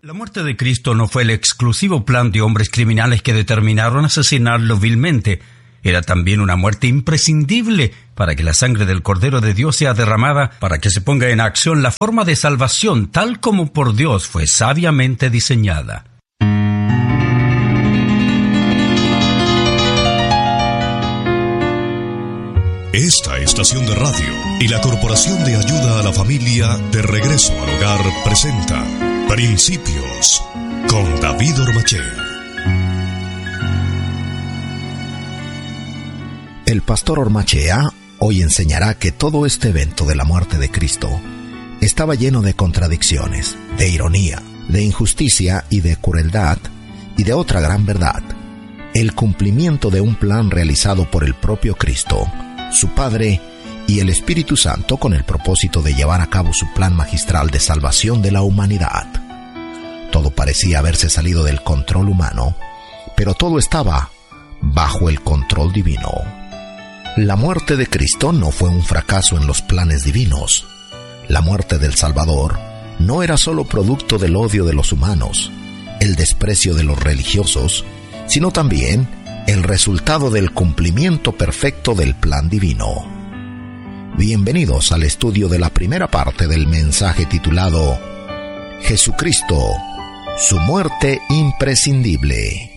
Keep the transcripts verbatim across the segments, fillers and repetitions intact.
La muerte de Cristo no fue el exclusivo plan de hombres criminales que determinaron asesinarlo vilmente. Era también una muerte imprescindible para que la sangre del Cordero de Dios sea derramada, para que se ponga en acción la forma de salvación tal como por Dios fue sabiamente diseñada. Esta estación de radio y la Corporación de Ayuda a la Familia de Regreso al Hogar presenta Principios con David Ormachea. El pastor Ormachea hoy enseñará que todo este evento de la muerte de Cristo estaba lleno de contradicciones, de ironía, de injusticia y de crueldad, y de otra gran verdad: el cumplimiento de un plan realizado por el propio Cristo, su Padre y el Espíritu Santo, con el propósito de llevar a cabo su plan magistral de salvación de la humanidad. Todo parecía haberse salido del control humano, pero todo estaba bajo el control divino. La muerte de Cristo no fue un fracaso en los planes divinos. La muerte del Salvador no era solo producto del odio de los humanos, el desprecio de los religiosos, sino también el resultado del cumplimiento perfecto del plan divino. Bienvenidos al estudio de la primera parte del mensaje titulado Jesucristo, su muerte imprescindible.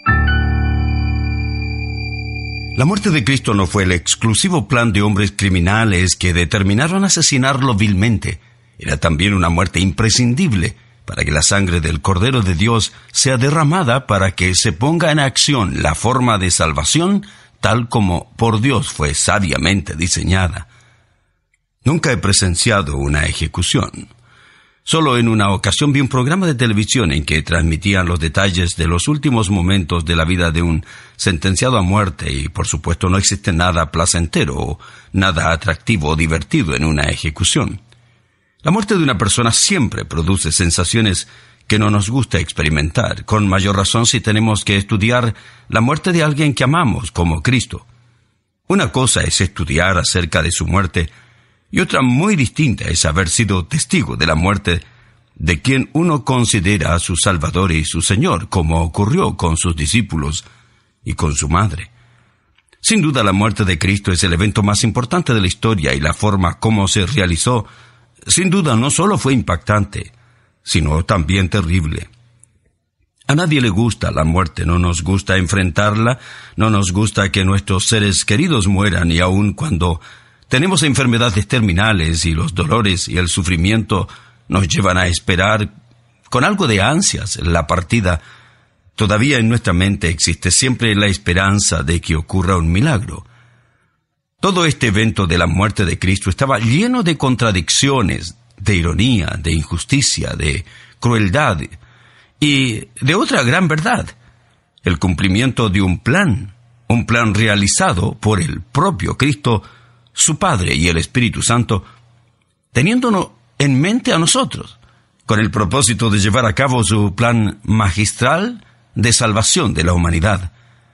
La muerte de Cristo no fue el exclusivo plan de hombres criminales que determinaron asesinarlo vilmente. Era también una muerte imprescindible para que la sangre del Cordero de Dios sea derramada, para que se ponga en acción la forma de salvación tal como por Dios fue sabiamente diseñada. Nunca he presenciado una ejecución. Solo en una ocasión vi un programa de televisión en que transmitían los detalles de los últimos momentos de la vida de un sentenciado a muerte, y por supuesto no existe nada placentero o nada atractivo o divertido en una ejecución. La muerte de una persona siempre produce sensaciones que no nos gusta experimentar, con mayor razón si tenemos que estudiar la muerte de alguien que amamos, como Cristo. Una cosa es estudiar acerca de su muerte, y otra muy distinta es haber sido testigo de la muerte de quien uno considera a su Salvador y su Señor, como ocurrió con sus discípulos y con su madre. Sin duda, la muerte de Cristo es el evento más importante de la historia, y la forma como se realizó, sin duda, no solo fue impactante, sino también terrible. A nadie le gusta la muerte, no nos gusta enfrentarla, no nos gusta que nuestros seres queridos mueran, y aun cuando tenemos enfermedades terminales y los dolores y el sufrimiento nos llevan a esperar con algo de ansias la partida, todavía en nuestra mente existe siempre la esperanza de que ocurra un milagro. Todo este evento de la muerte de Cristo estaba lleno de contradicciones, de ironía, de injusticia, de crueldad y de otra gran verdad: el cumplimiento de un plan, un plan realizado por el propio Cristo, su Padre y el Espíritu Santo, teniéndonos en mente a nosotros, con el propósito de llevar a cabo su plan magistral de salvación de la humanidad.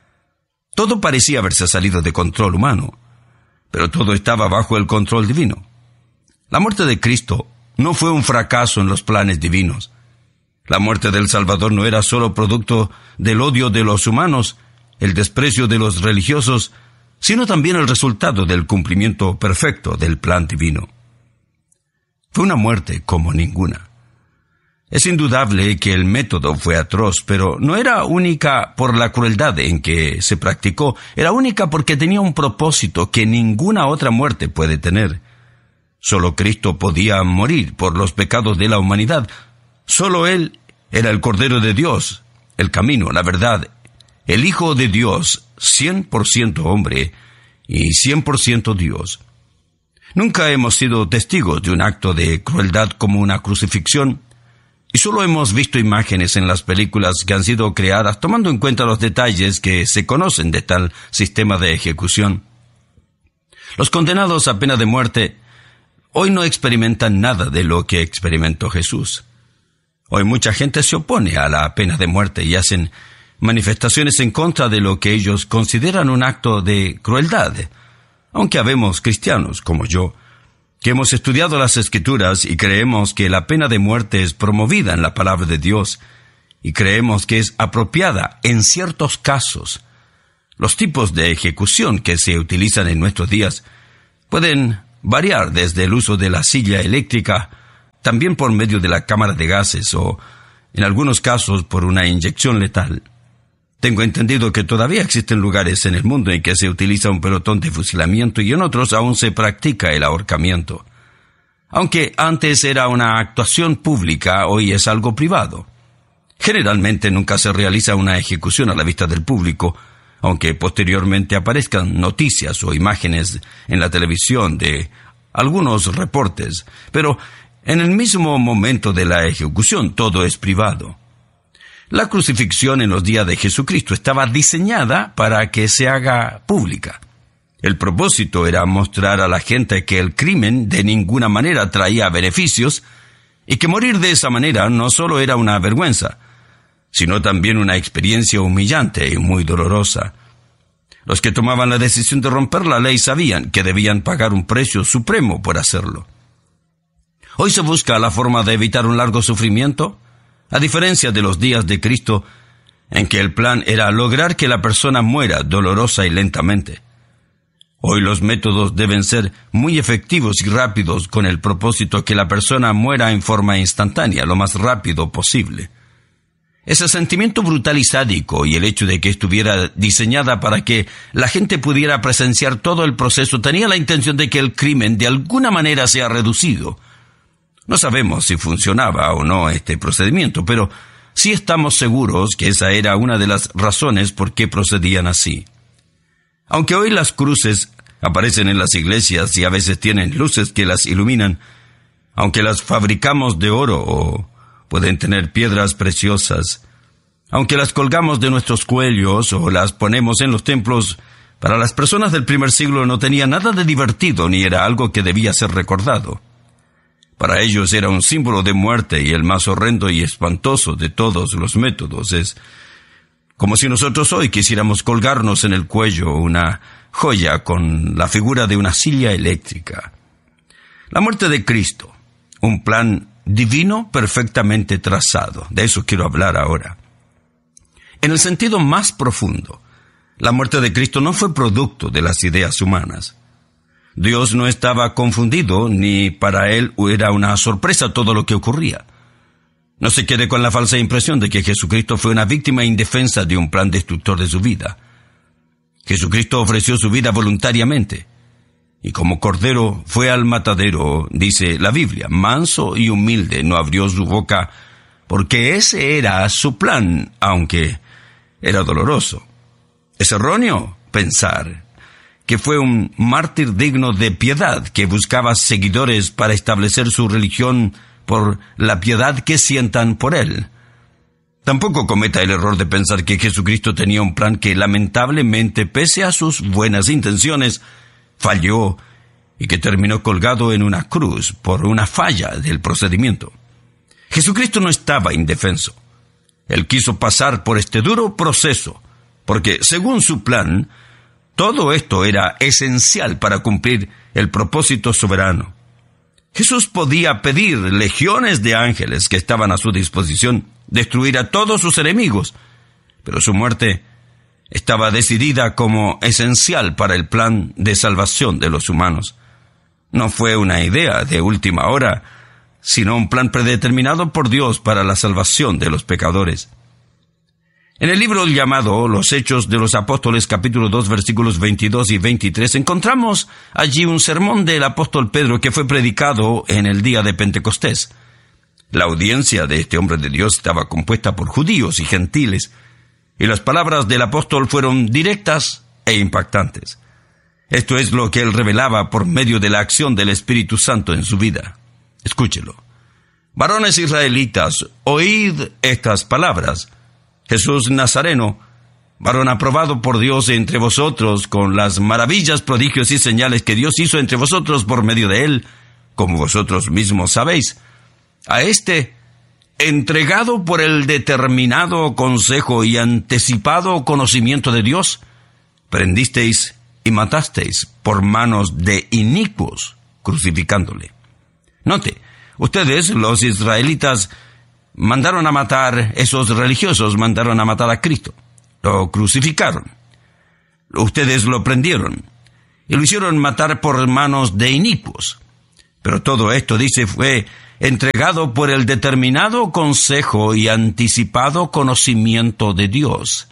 Todo parecía haberse salido de control humano, pero todo estaba bajo el control divino. La muerte de Cristo no fue un fracaso en los planes divinos. La muerte del Salvador no era solo producto del odio de los humanos, el desprecio de los religiosos, sino también el resultado del cumplimiento perfecto del plan divino. Fue una muerte como ninguna. Es indudable que el método fue atroz, pero no era única por la crueldad en que se practicó, era única porque tenía un propósito que ninguna otra muerte puede tener. Solo Cristo podía morir por los pecados de la humanidad. Solo Él era el Cordero de Dios, el camino, la verdad, el Hijo de Dios, cien por ciento hombre y cien por ciento Dios. Nunca hemos sido testigos de un acto de crueldad como una crucifixión, y solo hemos visto imágenes en las películas que han sido creadas tomando en cuenta los detalles que se conocen de tal sistema de ejecución. Los condenados a pena de muerte hoy no experimentan nada de lo que experimentó Jesús. Hoy mucha gente se opone a la pena de muerte y hacen manifestaciones en contra de lo que ellos consideran un acto de crueldad, aunque habemos cristianos como yo que hemos estudiado las Escrituras y creemos que la pena de muerte es promovida en la palabra de Dios y creemos que es apropiada en ciertos casos. Los tipos de ejecución que se utilizan en nuestros días pueden variar desde el uso de la silla eléctrica, también por medio de la cámara de gases o, en algunos casos, por una inyección letal. Tengo entendido que todavía existen lugares en el mundo en que se utiliza un pelotón de fusilamiento y en otros aún se practica el ahorcamiento. Aunque antes era una actuación pública, hoy es algo privado. Generalmente nunca se realiza una ejecución a la vista del público, aunque posteriormente aparezcan noticias o imágenes en la televisión de algunos reportes, pero en el mismo momento de la ejecución todo es privado. La crucifixión en los días de Jesucristo estaba diseñada para que se haga pública. El propósito era mostrar a la gente que el crimen de ninguna manera traía beneficios y que morir de esa manera no solo era una vergüenza, sino también una experiencia humillante y muy dolorosa. Los que tomaban la decisión de romper la ley sabían que debían pagar un precio supremo por hacerlo. Hoy se busca la forma de evitar un largo sufrimiento, a diferencia de los días de Cristo, en que el plan era lograr que la persona muera dolorosa y lentamente. Hoy los métodos deben ser muy efectivos y rápidos con el propósito que la persona muera en forma instantánea, lo más rápido posible. Ese sentimiento brutal y sádico y el hecho de que estuviera diseñada para que la gente pudiera presenciar todo el proceso tenía la intención de que el crimen de alguna manera sea reducido. No sabemos si funcionaba o no este procedimiento, pero sí estamos seguros que esa era una de las razones por qué procedían así. Aunque hoy las cruces aparecen en las iglesias y a veces tienen luces que las iluminan, aunque las fabricamos de oro o pueden tener piedras preciosas, aunque las colgamos de nuestros cuellos o las ponemos en los templos, para las personas del primer siglo no tenía nada de divertido ni era algo que debía ser recordado. Para ellos era un símbolo de muerte y el más horrendo y espantoso de todos los métodos. Es como si nosotros hoy quisiéramos colgarnos en el cuello una joya con la figura de una silla eléctrica. La muerte de Cristo, un plan divino perfectamente trazado. De eso quiero hablar ahora. En el sentido más profundo, la muerte de Cristo no fue producto de las ideas humanas. Dios no estaba confundido, ni para él era una sorpresa todo lo que ocurría. No se quede con la falsa impresión de que Jesucristo fue una víctima indefensa de un plan destructor de su vida. Jesucristo ofreció su vida voluntariamente, y como cordero fue al matadero, dice la Biblia, manso y humilde, no abrió su boca, porque ese era su plan, aunque era doloroso. Es erróneo pensar que fue un mártir digno de piedad, que buscaba seguidores para establecer su religión por la piedad que sientan por él. Tampoco cometa el error de pensar que Jesucristo tenía un plan que lamentablemente, pese a sus buenas intenciones, falló y que terminó colgado en una cruz por una falla del procedimiento. Jesucristo no estaba indefenso. Él quiso pasar por este duro proceso, porque según su plan, todo esto era esencial para cumplir el propósito soberano. Jesús podía pedir legiones de ángeles que estaban a su disposición, destruir a todos sus enemigos, pero su muerte estaba decidida como esencial para el plan de salvación de los humanos. No fue una idea de última hora, sino un plan predeterminado por Dios para la salvación de los pecadores. En el libro llamado Los Hechos de los Apóstoles, capítulo dos, versículos veintidós y veintitrés, encontramos allí un sermón del apóstol Pedro que fue predicado en el día de Pentecostés. La audiencia de este hombre de Dios estaba compuesta por judíos y gentiles, y las palabras del apóstol fueron directas e impactantes. Esto es lo que él revelaba por medio de la acción del Espíritu Santo en su vida. Escúchelo. Varones israelitas, oíd estas palabras. Jesús Nazareno, varón aprobado por Dios entre vosotros, con las maravillas, prodigios y señales que Dios hizo entre vosotros por medio de él, como vosotros mismos sabéis. A éste, entregado por el determinado consejo y anticipado conocimiento de Dios, prendisteis y matasteis por manos de inicuos crucificándole. Note, ustedes, los israelitas, mandaron a matar, esos religiosos mandaron a matar a Cristo. Lo crucificaron. Ustedes lo prendieron y lo hicieron matar por manos de inicuos. Pero todo esto, dice, fue entregado por el determinado consejo y anticipado conocimiento de Dios.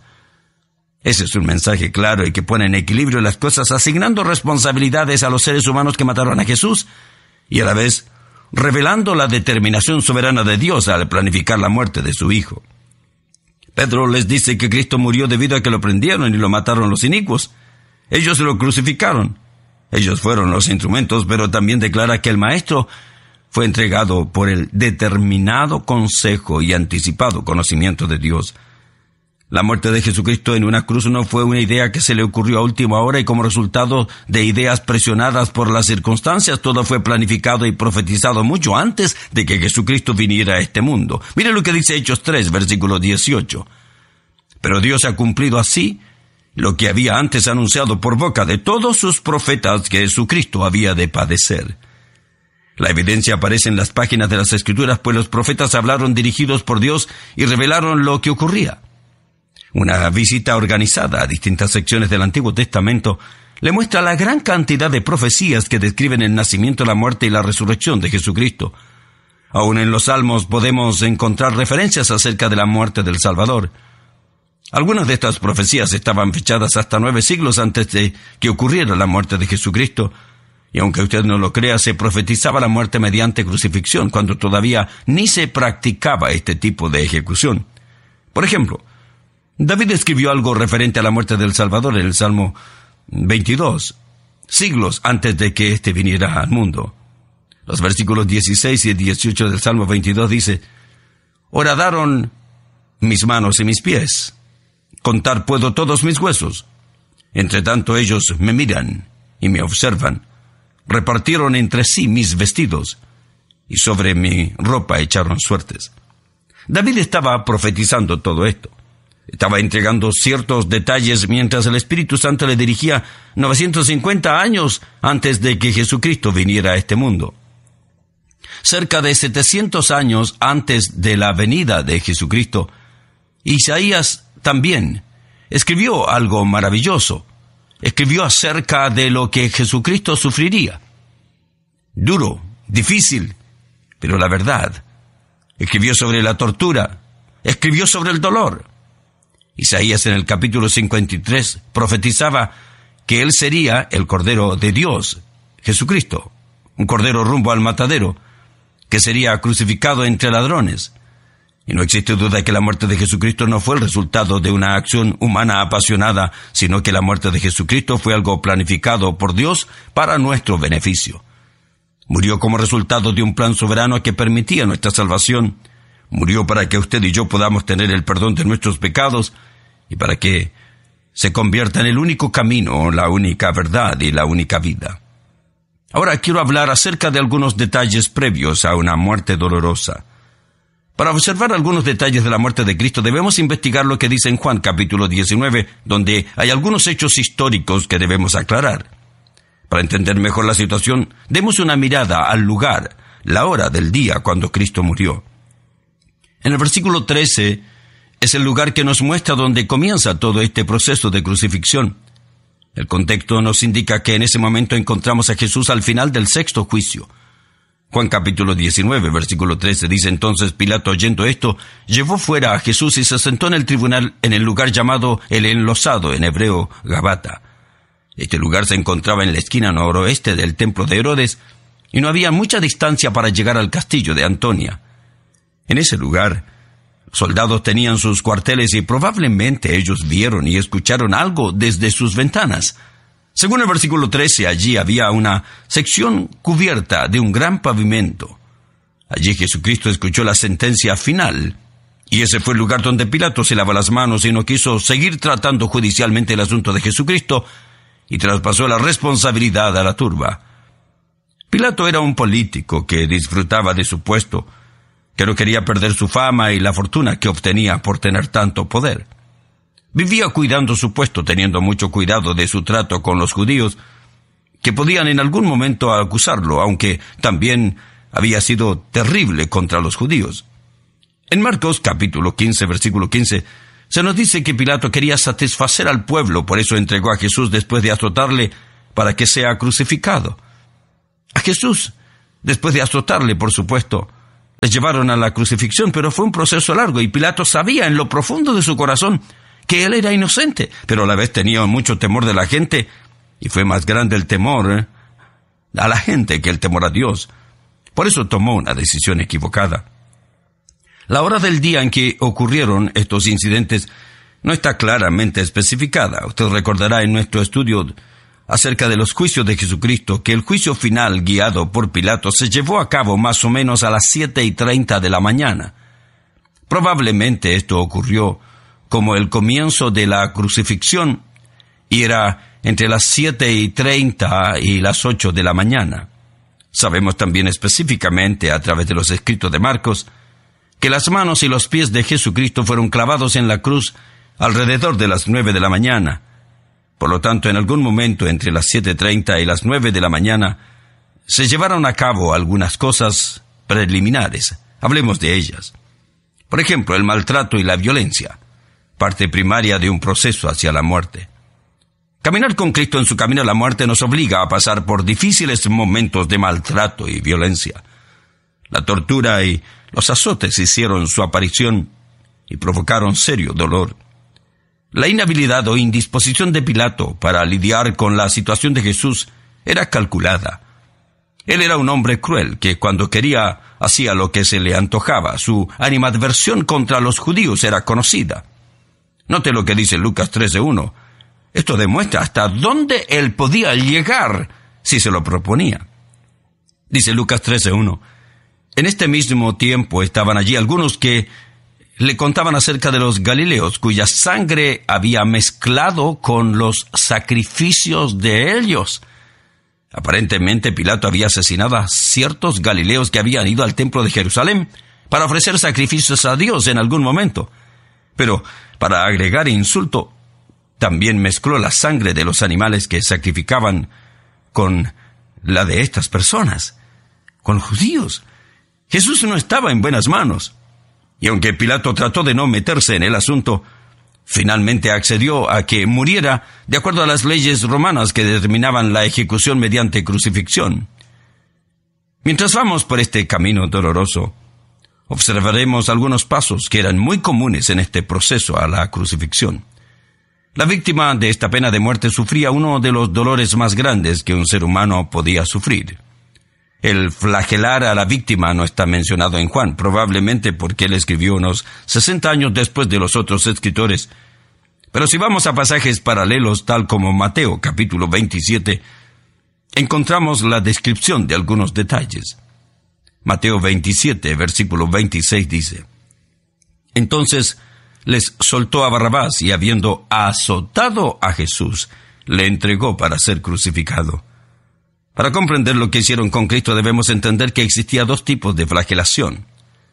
Ese es un mensaje claro y que pone en equilibrio las cosas, asignando responsabilidades a los seres humanos que mataron a Jesús y a la vez revelando la determinación soberana de Dios al planificar la muerte de su Hijo. Pedro les dice que Cristo murió debido a que lo prendieron y lo mataron los inicuos. Ellos lo crucificaron. Ellos fueron los instrumentos, pero también declara que el Maestro fue entregado por el determinado consejo y anticipado conocimiento de Dios. La muerte de Jesucristo en una cruz no fue una idea que se le ocurrió a última hora y como resultado de ideas presionadas por las circunstancias. Todo fue planificado y profetizado mucho antes de que Jesucristo viniera a este mundo. Mire lo que dice Hechos tres, versículo dieciocho. Pero Dios ha cumplido así lo que había antes anunciado por boca de todos sus profetas, que Jesucristo había de padecer. La evidencia aparece en las páginas de las Escrituras, pues los profetas hablaron dirigidos por Dios y revelaron lo que ocurría. Una visita organizada a distintas secciones del Antiguo Testamento le muestra la gran cantidad de profecías que describen el nacimiento, la muerte y la resurrección de Jesucristo. Aún en los Salmos podemos encontrar referencias acerca de la muerte del Salvador. Algunas de estas profecías estaban fechadas hasta nueve siglos antes de que ocurriera la muerte de Jesucristo, y aunque usted no lo crea, se profetizaba la muerte mediante crucifixión, cuando todavía ni se practicaba este tipo de ejecución. Por ejemplo, David escribió algo referente a la muerte del Salvador en el Salmo veintidós, siglos antes de que éste viniera al mundo. Los versículos dieciséis y dieciocho del Salmo veintidós dice: «Horadaron mis manos y mis pies, contar puedo todos mis huesos. Entre tanto ellos me miran y me observan. Repartieron entre sí mis vestidos, y sobre mi ropa echaron suertes». David estaba profetizando todo esto. Estaba entregando ciertos detalles mientras el Espíritu Santo le dirigía novecientos cincuenta años antes de que Jesucristo viniera a este mundo. Cerca de setecientos años antes de la venida de Jesucristo, Isaías también escribió algo maravilloso. Escribió acerca de lo que Jesucristo sufriría. Duro, difícil, pero la verdad. Escribió sobre la tortura. Escribió sobre el dolor. Isaías en el capítulo cincuenta y tres profetizaba que él sería el Cordero de Dios, Jesucristo, un cordero rumbo al matadero, que sería crucificado entre ladrones. Y no existe duda que la muerte de Jesucristo no fue el resultado de una acción humana apasionada, sino que la muerte de Jesucristo fue algo planificado por Dios para nuestro beneficio. Murió como resultado de un plan soberano que permitía nuestra salvación. Murió para que usted y yo podamos tener el perdón de nuestros pecados y para que se convierta en el único camino, la única verdad y la única vida. Ahora quiero hablar acerca de algunos detalles previos a una muerte dolorosa. Para observar algunos detalles de la muerte de Cristo debemos investigar lo que dice en Juan capítulo diecinueve, donde hay algunos hechos históricos que debemos aclarar. Para entender mejor la situación, demos una mirada al lugar, la hora del día cuando Cristo murió. En el versículo trece es el lugar que nos muestra dónde comienza todo este proceso de crucifixión. El contexto nos indica que en ese momento encontramos a Jesús al final del sexto juicio. Juan capítulo diecinueve, versículo trece dice: «Entonces Pilato, oyendo esto, llevó fuera a Jesús y se sentó en el tribunal en el lugar llamado el Enlosado, en hebreo Gabata». Este lugar se encontraba en la esquina noroeste del templo de Herodes y no había mucha distancia para llegar al castillo de Antonia. En ese lugar, soldados tenían sus cuarteles y probablemente ellos vieron y escucharon algo desde sus ventanas. Según el versículo trece, allí había una sección cubierta de un gran pavimento. Allí Jesucristo escuchó la sentencia final, y ese fue el lugar donde Pilato se lavó las manos y no quiso seguir tratando judicialmente el asunto de Jesucristo, y traspasó la responsabilidad a la turba. Pilato era un político que disfrutaba de su puesto, que no quería perder su fama y la fortuna que obtenía por tener tanto poder. Vivía cuidando su puesto, teniendo mucho cuidado de su trato con los judíos, que podían en algún momento acusarlo, aunque también había sido terrible contra los judíos. En Marcos capítulo quince, versículo quince, se nos dice que Pilato quería satisfacer al pueblo, por eso entregó a Jesús después de azotarle para que sea crucificado. A Jesús, después de azotarle, por supuesto, le llevaron a la crucifixión, pero fue un proceso largo y Pilato sabía en lo profundo de su corazón que él era inocente, pero a la vez tenía mucho temor de la gente, y fue más grande el temor ¿eh? a la gente que el temor a Dios. Por eso tomó una decisión equivocada. La hora del día en que ocurrieron estos incidentes no está claramente especificada. Usted recordará en nuestro estudio acerca de los juicios de Jesucristo que el juicio final guiado por Pilato se llevó a cabo más o menos a las siete y treinta de la mañana. Probablemente esto ocurrió como el comienzo de la crucifixión y era entre las siete y treinta y las ocho de la mañana. Sabemos también específicamente a través de los escritos de Marcos que las manos y los pies de Jesucristo fueron clavados en la cruz alrededor de las nueve de la mañana. Por lo tanto, en algún momento entre las siete y treinta y las nueve de la mañana se llevaron a cabo algunas cosas preliminares. Hablemos de ellas. Por ejemplo, el maltrato y la violencia, parte primaria de un proceso hacia la muerte. Caminar con Cristo en su camino a la muerte nos obliga a pasar por difíciles momentos de maltrato y violencia. La tortura y los azotes hicieron su aparición y provocaron serio dolor. La inhabilidad o indisposición de Pilato para lidiar con la situación de Jesús era calculada. Él era un hombre cruel que cuando quería hacía lo que se le antojaba. Su animadversión contra los judíos era conocida. Note lo que dice Lucas trece uno. Esto demuestra hasta dónde él podía llegar si se lo proponía. Dice Lucas trece uno. En este mismo tiempo estaban allí algunos que le contaban acerca de los galileos, cuya sangre había mezclado con los sacrificios de ellos. Aparentemente Pilato había asesinado a ciertos galileos que habían ido al templo de Jerusalén para ofrecer sacrificios a Dios en algún momento. Pero, para agregar insulto, también mezcló la sangre de los animales que sacrificaban con la de estas personas, con judíos. Jesús no estaba en buenas manos. Y aunque Pilato trató de no meterse en el asunto, finalmente accedió a que muriera de acuerdo a las leyes romanas que determinaban la ejecución mediante crucifixión. Mientras vamos por este camino doloroso, observaremos algunos pasos que eran muy comunes en este proceso a la crucifixión. La víctima de esta pena de muerte sufría uno de los dolores más grandes que un ser humano podía sufrir. El flagelar a la víctima no está mencionado en Juan, probablemente porque él escribió unos sesenta años después de los otros escritores. Pero si vamos a pasajes paralelos, tal como Mateo capítulo veintisiete, encontramos la descripción de algunos detalles. Mateo veintisiete, versículo veintiséis dice: Entonces les soltó a Barrabás y habiendo azotado a Jesús, le entregó para ser crucificado. Para comprender lo que hicieron con Cristo debemos entender que existía dos tipos de flagelación.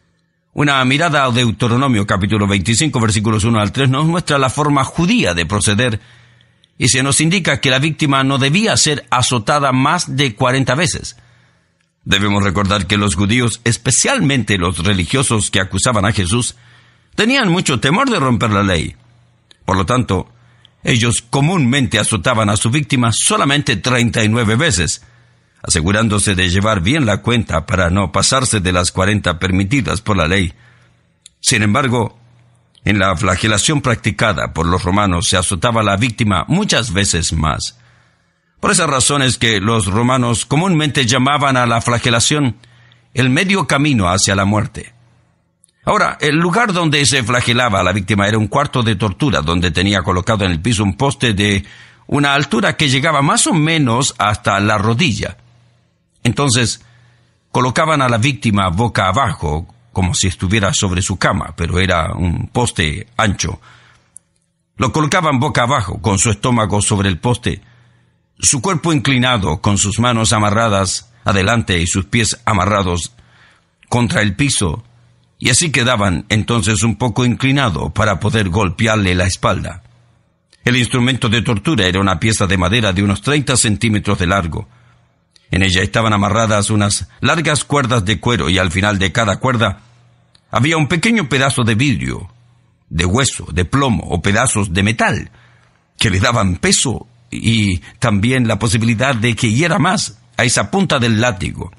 Una mirada a Deuteronomio capítulo veinticinco versículos uno al tres nos muestra la forma judía de proceder y se nos indica que la víctima no debía ser azotada más de cuarenta veces. Debemos recordar que los judíos, especialmente los religiosos que acusaban a Jesús, tenían mucho temor de romper la ley. Por lo tanto, ellos comúnmente azotaban a su víctima solamente treinta y nueve veces, asegurándose de llevar bien la cuenta para no pasarse de las cuarenta permitidas por la ley. Sin embargo, en la flagelación practicada por los romanos se azotaba a la víctima muchas veces más. Por esas razones que los romanos comúnmente llamaban a la flagelación el medio camino hacia la muerte. Ahora, el lugar donde se flagelaba a la víctima era un cuarto de tortura, donde tenía colocado en el piso un poste de una altura que llegaba más o menos hasta la rodilla. Entonces, colocaban a la víctima boca abajo, como si estuviera sobre su cama, pero era un poste ancho. Lo colocaban boca abajo, con su estómago sobre el poste, su cuerpo inclinado, con sus manos amarradas adelante y sus pies amarrados contra el piso, y así quedaban entonces un poco inclinado para poder golpearle la espalda. El instrumento de tortura era una pieza de madera de unos treinta centímetros de largo. En ella estaban amarradas unas largas cuerdas de cuero y al final de cada cuerda había un pequeño pedazo de vidrio, de hueso, de plomo o pedazos de metal que le daban peso y también la posibilidad de que hiera más a esa punta del látigo.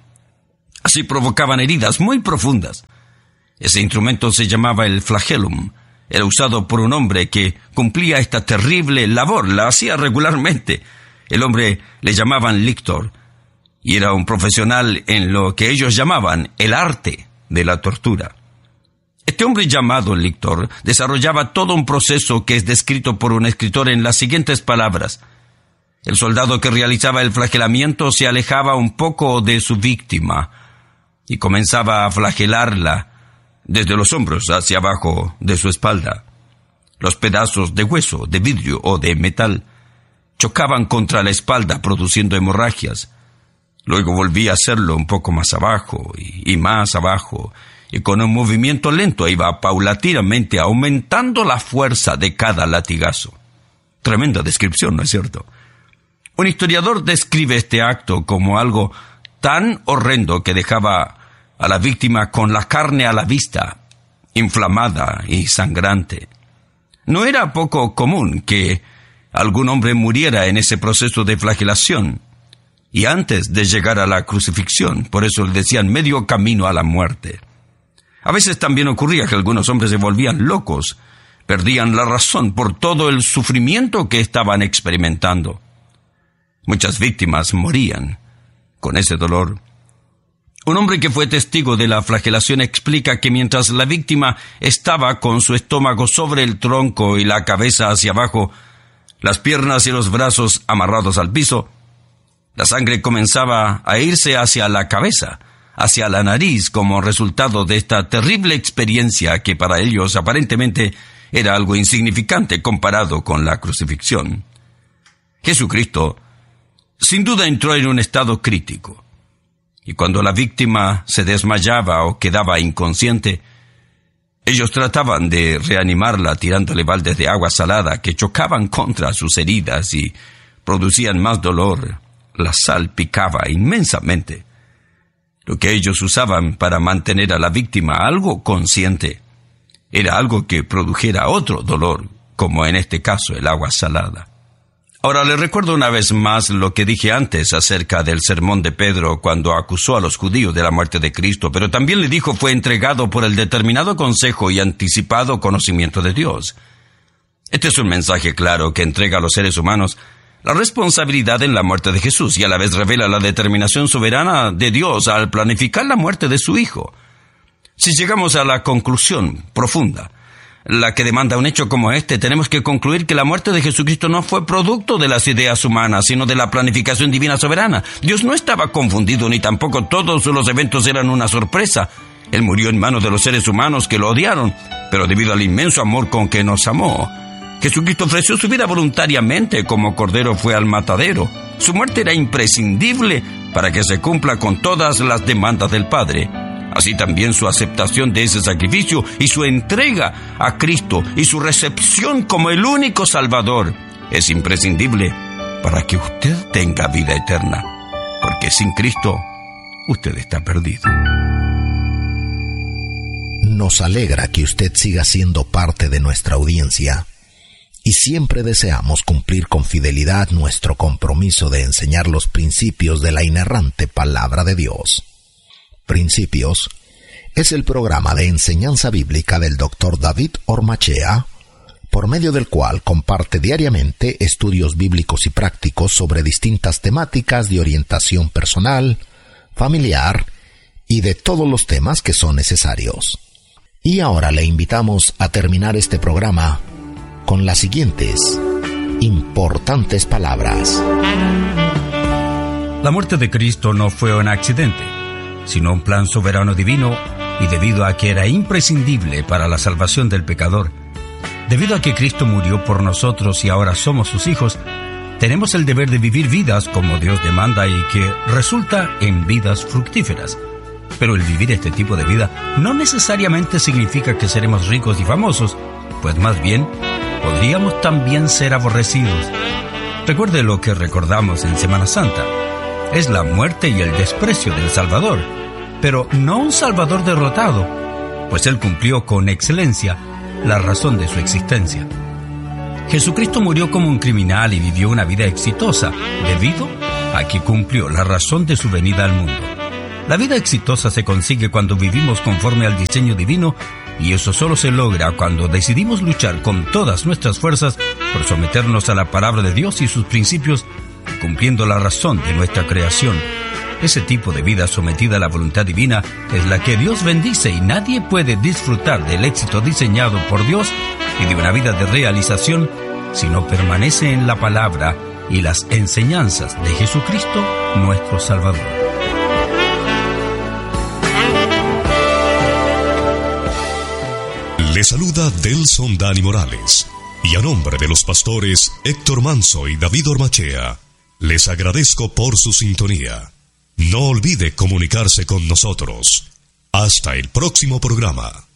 Así provocaban heridas muy profundas. Ese instrumento se llamaba el flagellum. Era usado por un hombre que cumplía esta terrible labor, la hacía regularmente. El hombre le llamaban lictor, y era un profesional en lo que ellos llamaban el arte de la tortura. Este hombre llamado lictor desarrollaba todo un proceso que es descrito por un escritor en las siguientes palabras. El soldado que realizaba el flagelamiento se alejaba un poco de su víctima y comenzaba a flagelarla desde los hombros hacia abajo de su espalda. Los pedazos de hueso, de vidrio o de metal chocaban contra la espalda produciendo hemorragias. Luego volvía a hacerlo un poco más abajo y, y más abajo, y con un movimiento lento iba paulatinamente aumentando la fuerza de cada latigazo. Tremenda descripción, ¿no es cierto? Un historiador describe este acto como algo tan horrendo que dejaba a la víctima con la carne a la vista, inflamada y sangrante. No era poco común que algún hombre muriera en ese proceso de flagelación, y antes de llegar a la crucifixión, por eso le decían medio camino a la muerte. A veces también ocurría que algunos hombres se volvían locos, perdían la razón por todo el sufrimiento que estaban experimentando. Muchas víctimas morían con ese dolor. Un hombre que fue testigo de la flagelación explica que mientras la víctima estaba con su estómago sobre el tronco y la cabeza hacia abajo, las piernas y los brazos amarrados al piso, la sangre comenzaba a irse hacia la cabeza, hacia la nariz, como resultado de esta terrible experiencia que para ellos aparentemente era algo insignificante comparado con la crucifixión. Jesucristo sin duda entró en un estado crítico, y cuando la víctima se desmayaba o quedaba inconsciente, ellos trataban de reanimarla tirándole baldes de agua salada que chocaban contra sus heridas y producían más dolor. La sal picaba inmensamente. Lo que ellos usaban para mantener a la víctima algo consciente era algo que produjera otro dolor, como en este caso el agua salada. Ahora le recuerdo una vez más lo que dije antes acerca del sermón de Pedro cuando acusó a los judíos de la muerte de Cristo, pero también le dijo fue entregado por el determinado consejo y anticipado conocimiento de Dios. Este es un mensaje claro que entrega a los seres humanos la responsabilidad en la muerte de Jesús y a la vez revela la determinación soberana de Dios al planificar la muerte de su Hijo. Si llegamos a la conclusión profunda, la que demanda un hecho como este, tenemos que concluir que la muerte de Jesucristo no fue producto de las ideas humanas, sino de la planificación divina soberana. Dios no estaba confundido, ni tampoco todos los eventos eran una sorpresa. Él murió en manos de los seres humanos que lo odiaron, pero debido al inmenso amor con que nos amó, Jesucristo ofreció su vida voluntariamente como cordero fue al matadero. Su muerte era imprescindible para que se cumpla con todas las demandas del Padre. Así también su aceptación de ese sacrificio y su entrega a Cristo y su recepción como el único Salvador es imprescindible para que usted tenga vida eterna, porque sin Cristo usted está perdido. Nos alegra que usted siga siendo parte de nuestra audiencia y siempre deseamos cumplir con fidelidad nuestro compromiso de enseñar los principios de la inerrante palabra de Dios. Principios es el programa de enseñanza bíblica del doctor David Ormachea, por medio del cual comparte diariamente estudios bíblicos y prácticos sobre distintas temáticas de orientación personal, familiar y de todos los temas que son necesarios. Y ahora le invitamos a terminar este programa con las siguientes importantes palabras. La muerte de Cristo no fue un accidente, sino un plan soberano divino, y debido a que era imprescindible para la salvación del pecador, debido a que Cristo murió por nosotros y ahora somos sus hijos, tenemos el deber de vivir vidas como Dios demanda y que resulta en vidas fructíferas. Pero el vivir este tipo de vida no necesariamente significa que seremos ricos y famosos, pues más bien podríamos también ser aborrecidos. Recuerde lo que recordamos en Semana Santa. Es la muerte y el desprecio del Salvador, pero no un Salvador derrotado, pues Él cumplió con excelencia la razón de su existencia. Jesucristo murió como un criminal y vivió una vida exitosa, debido a que cumplió la razón de su venida al mundo. La vida exitosa se consigue cuando vivimos conforme al diseño divino, y eso solo se logra cuando decidimos luchar con todas nuestras fuerzas por someternos a la palabra de Dios y sus principios, cumpliendo la razón de nuestra creación. Ese tipo de vida sometida a la voluntad divina es la que Dios bendice, y nadie puede disfrutar del éxito diseñado por Dios y de una vida de realización si no permanece en la palabra y las enseñanzas de Jesucristo, nuestro Salvador. Le saluda Delson Dani Morales, y a nombre de los pastores Héctor Manso y David Ormachea, les agradezco por su sintonía. No olvide comunicarse con nosotros. Hasta el próximo programa.